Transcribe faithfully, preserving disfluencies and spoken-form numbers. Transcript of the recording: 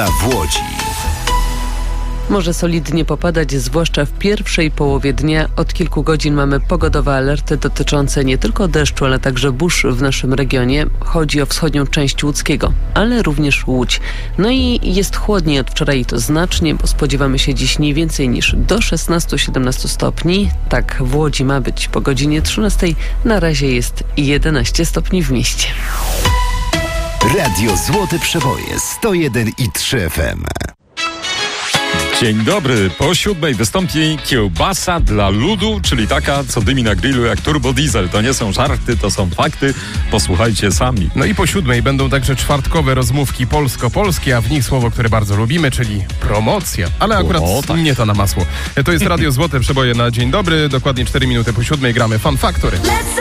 w Łodzi. Może solidnie popadać, zwłaszcza w pierwszej połowie dnia. Od kilku godzin mamy pogodowe alerty dotyczące nie tylko deszczu, ale także burz w naszym regionie. Chodzi o wschodnią część łódzkiego, ale również Łódź. No i jest chłodniej od wczoraj, to znacznie, bo spodziewamy się dziś nie więcej niż do szesnastu do siedemnastu stopni. Tak w Łodzi ma być po godzinie trzynastej. Na razie jest jedenaście stopni w mieście. Radio Złote Przeboje sto jeden i trzy F M. Dzień dobry. Po siódmej wystąpi kiełbasa dla ludu, czyli taka, co dymi na grillu jak turbo diesel. To nie są żarty, to są fakty. Posłuchajcie sami. No i po siódmej będą także czwartkowe rozmówki polsko-polskie, a w nich słowo, które bardzo lubimy, czyli promocja. Ale akurat O, tak. nie to na masło. To jest Radio Złote Przeboje na dzień dobry. Dokładnie cztery minuty po siódmej gramy Fun Factory.